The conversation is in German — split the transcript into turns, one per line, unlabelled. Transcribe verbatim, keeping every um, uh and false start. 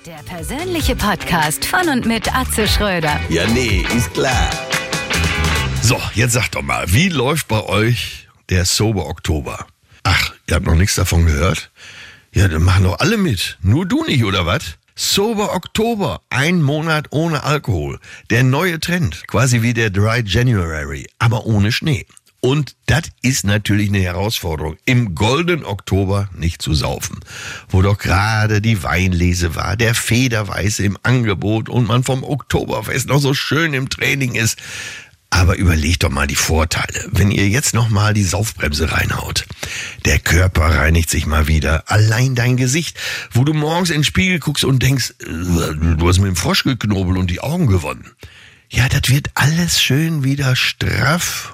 Der persönliche Podcast von und mit Atze Schröder.
Ja, nee, ist klar.
So, jetzt sagt doch mal, wie läuft bei euch der Sober Oktober? Ach, ihr habt noch nichts davon gehört? Ja, dann machen doch alle mit. Nur du nicht, oder was? Sober Oktober, ein Monat ohne Alkohol. Der neue Trend, quasi wie der Dry January, aber ohne Schnee. Und das ist natürlich eine Herausforderung, im goldenen Oktober nicht zu saufen. Wo doch gerade die Weinlese war, der Federweiße im Angebot und man vom Oktoberfest noch so schön im Training ist. Aber überlegt doch mal die Vorteile, wenn ihr jetzt noch mal die Saufbremse reinhaut. Der Körper reinigt sich mal wieder. Allein dein Gesicht, wo du morgens in den Spiegel guckst und denkst, du hast mit dem Frosch geknobelt und die Augen gewonnen. Ja, das wird alles schön wieder straff